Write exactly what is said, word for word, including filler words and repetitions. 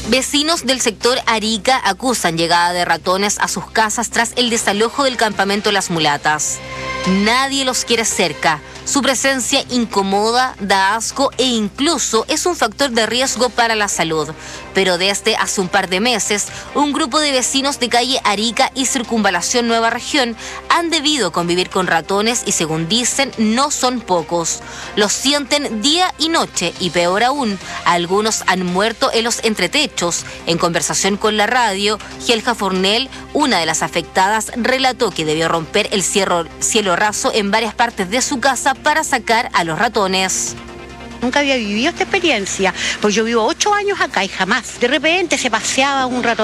Vecinos del sector Arica acusan llegada de ratones a sus casas tras el desalojo del campamento Las Mulatas. Nadie los quiere cerca. Su presencia incomoda, da asco e incluso es un factor de riesgo para la salud. Pero desde hace un par de meses, un grupo de vecinos de calle Arica y Circunvalación Nueva Región han debido convivir con ratones y, según dicen, no son pocos. Los sienten día y noche y, peor aún, algunos han muerto en los entretechos. En conversación con la radio, Gelja Fornell, una de las afectadas, relató que debió romper el cielo, cielo raso en varias partes de su casa para sacar a los ratones. Nunca había vivido esta experiencia, pues yo vivo ocho años acá y jamás. De repente se paseaba un ratón.